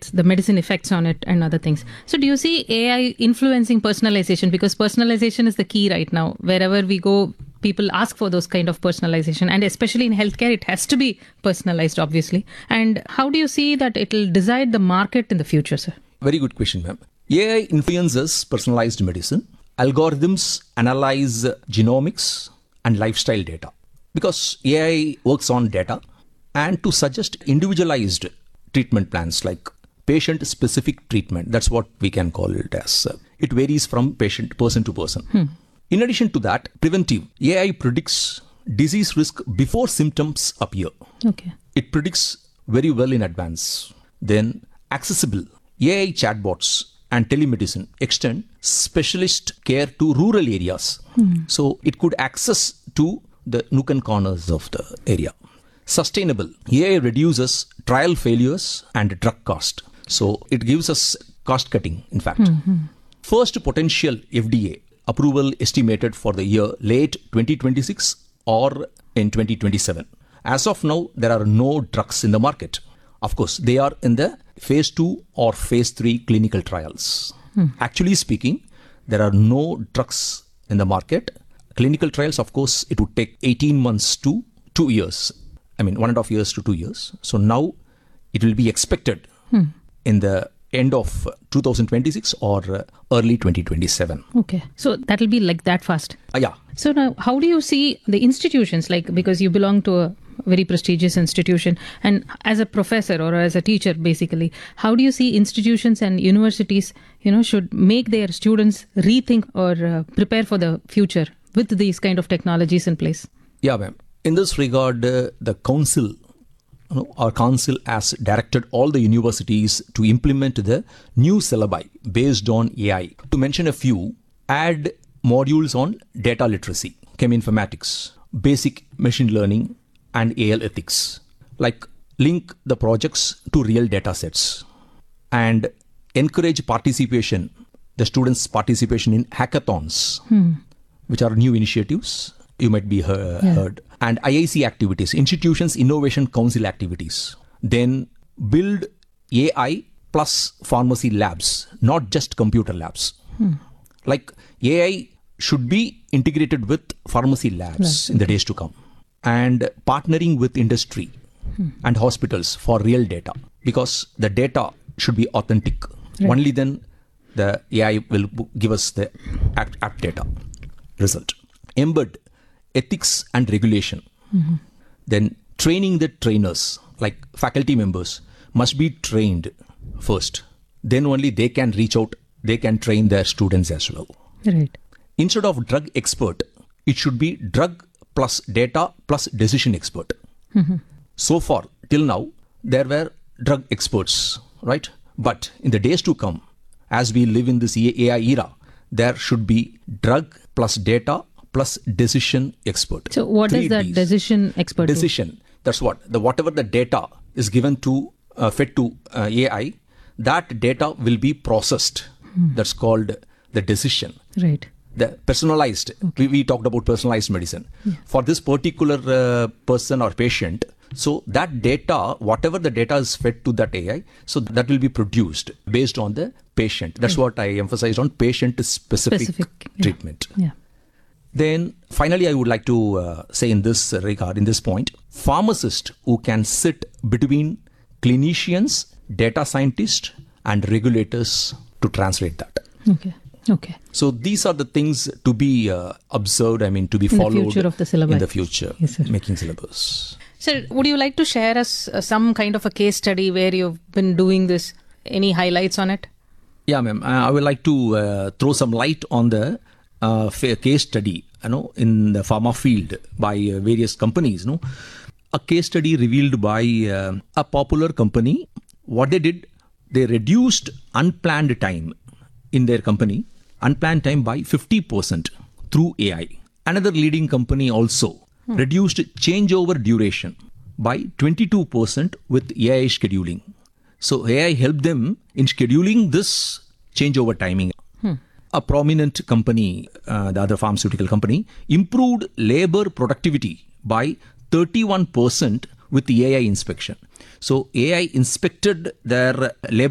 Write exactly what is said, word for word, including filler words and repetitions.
with the medicine effects on it and other things. So do you see A I influencing personalization? Because personalization is the key right now. Wherever we go, people ask for those kind of personalization, and especially in healthcare, it has to be personalized, obviously. And how do you see that it will decide the market in the future, sir? Very good question, ma'am. A I influences personalized medicine. Algorithms analyze genomics and lifestyle data because A I works on data, and to suggest individualized treatment plans like patient-specific treatment. That's what we can call it as. It varies from patient, person to person. Hmm. In addition to that, preventive. A I predicts disease risk before symptoms appear. Okay. It predicts very well in advance. Then accessible. A I chatbots and telemedicine extend specialist care to rural areas. Hmm. So it could access to the nook and corners of the area. Sustainable. A I reduces trial failures and drug cost. So it gives us cost cutting, in fact. Mm-hmm. First potential F D A approval estimated for the year late twenty twenty-six or in twenty twenty-seven. As of now, there are no drugs in the market. Of course, they are in the phase two or phase three clinical trials. Hmm. Actually speaking, there are no drugs in the market. Clinical trials, of course, it would take eighteen months to two years. I mean, one and a half years to two years. So now it will be expected hmm. in the end of two thousand twenty-six or early twenty twenty-seven. Okay. So that will be like that fast. Uh, yeah. So now, how do you see the institutions, like, because you belong to a very prestigious institution, and as a professor or as a teacher, basically, how do you see institutions and universities, you know, should make their students rethink or uh, prepare for the future with these kind of technologies in place? Yeah, ma'am. In this regard, uh, the council, you know, our council has directed all the universities to implement the new syllabi based on A I. To mention a few, add modules on data literacy, cheminformatics, basic machine learning, and A L ethics. Like link the projects to real data sets and encourage participation, the students' participation in hackathons, hmm. which are new initiatives. You might be heard, yeah. heard. And I I C activities, Institutions Innovation Council activities. Then build A I plus pharmacy labs, not just computer labs. Hmm. Like A I should be integrated with pharmacy labs yes. in the days to come. And partnering with industry hmm. and hospitals for real data, because the data should be authentic. Right. Only then the A I will give us the apt, apt data result. Embed ethics and regulation. Mm-hmm. Then training the trainers, like faculty members, must be trained first. Then only they can reach out, they can train their students as well. Right. Instead of drug expert, it should be drug plus data plus decision expert. Mm-hmm. So far, till now, there were drug experts, right? But in the days to come, as we live in this A I era, there should be drug plus data plus decision expert. So what Three is that Ds. decision expert? Decision. Do? That's what. The whatever the data is given to, uh, fed to uh, A I, that data will be processed. Hmm. That's called the decision. Right. The personalized. Okay. We, we talked about personalized medicine. Yeah. For this particular uh, person or patient, so that data, whatever the data is fed to that A I, so that will be produced based on the patient. That's right. What I emphasized on patient-specific Specific, yeah. treatment. Yeah. Then finally, I would like to uh, say in this regard, in this point, pharmacists who can sit between clinicians, data scientists, and regulators to translate that. Okay. Okay. So these are the things to be uh, observed, I mean, to be in followed the future of the syllabus. in the future, yes, sir. making syllabus. Sir, would you like to share us uh, some kind of a case study where you've been doing this? Any highlights on it? Yeah, ma'am. I would like to uh, throw some light on the uh, case study, you know, in the pharma field by uh, various companies. You know, a case study revealed by uh, a popular company. What they did, they reduced unplanned time in their company, unplanned time by fifty percent through A I. Another leading company also hmm. reduced changeover duration by twenty-two percent with A I scheduling. So A I helped them in scheduling this changeover timing. Hmm. A prominent company, uh, the other pharmaceutical company, improved labor productivity by thirty-one percent with the A I inspection. So A I inspected their labor